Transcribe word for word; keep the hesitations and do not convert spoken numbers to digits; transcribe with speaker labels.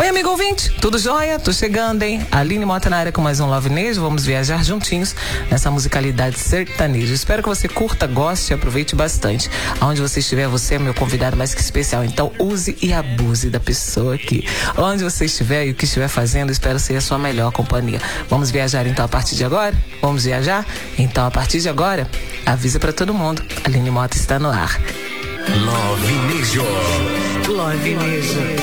Speaker 1: Oi, amigo ouvinte, tudo jóia? Tô chegando, hein? Aline Mota na área com mais um Love Nejo. Vamos viajar juntinhos nessa musicalidade sertaneja. Espero que você curta, goste e aproveite bastante. Aonde você estiver, você é meu convidado mais que especial. Então use e abuse da pessoa aqui. Onde você estiver e o que estiver fazendo, espero ser a sua melhor companhia. Vamos viajar então a partir de agora? Vamos viajar? Então a partir de agora, avisa pra todo mundo. Aline Mota está no ar.
Speaker 2: Love Nejo.
Speaker 1: Love Nejo.